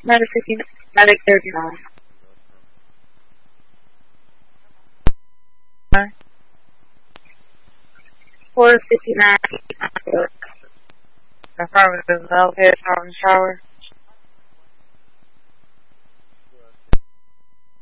Medic 59. Medic 39. 459. Affirmative. Elevator, shower, and shower.